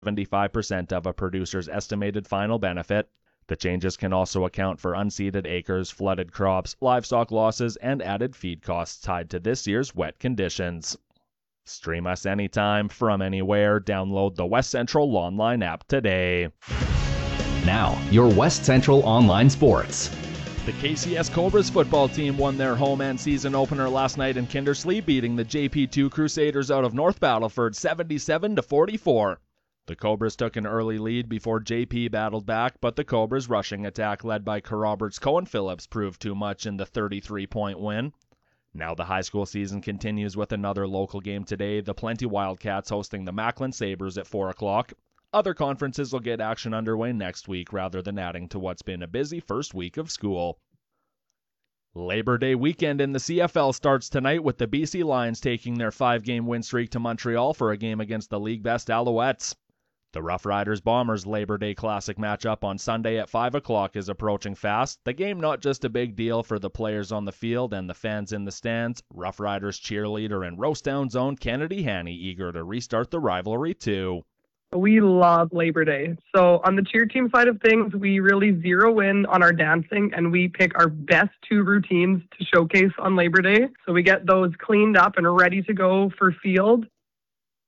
75% of a producer's estimated final benefit. The changes can also account for unseeded acres, flooded crops, livestock losses, and added feed costs tied to this year's wet conditions. Stream us anytime, from anywhere. Download the West Central Online app today. Now, your West Central Online Sports. The KCS Cobras football team won their home and season opener last night in Kindersley, beating the JP2 Crusaders out of North Battleford 77-44. The Cobras took an early lead before JP battled back, but the Cobras' rushing attack led by Roberts Cohen Phillips proved too much in the 33-point win. Now the high school season continues with another local game today, the Plenty Wildcats hosting the Macklin Sabres at 4 o'clock. Other conferences will get action underway next week rather than adding to what's been a busy first week of school. Labor Day weekend in the CFL starts tonight with the BC Lions taking their 5-game win streak to Montreal for a game against the league best Alouettes. The Rough Riders Bombers Labor Day Classic matchup on Sunday at 5 o'clock is approaching fast. The game not just a big deal for the players on the field and the fans in the stands. Rough Riders cheerleader and Roastdown's own Kennedy Haney eager to restart the rivalry too. We love Labor Day. So on the cheer team side of things, we really zero in on our dancing and we pick our best 2 routines to showcase on Labor Day. So we get those cleaned up and ready to go for field.